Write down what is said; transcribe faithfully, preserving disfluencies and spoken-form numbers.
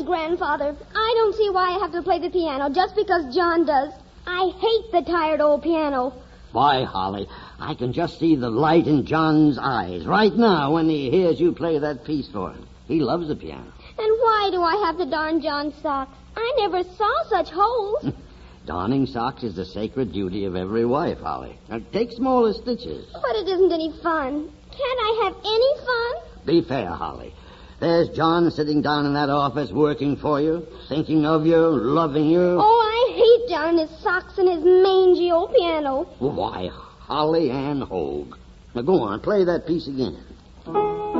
Grandfather. I don't see why I have to play the piano just because John does. I hate the tired old piano. Why, Holly, I can just see the light in John's eyes right now when he hears you play that piece for him. He loves the piano. And why do I have to darn John's socks? I never saw such holes. Darning socks is the sacred duty of every wife, Holly. Now, take smaller stitches. But it isn't any fun. Can't I have any fun? Be fair, Holly. There's John sitting down in that office working for you, thinking of you, loving you. Oh, I hate John and his socks and his mangy old piano. Why, Holly Ann Hogue. Now go on, play that piece again.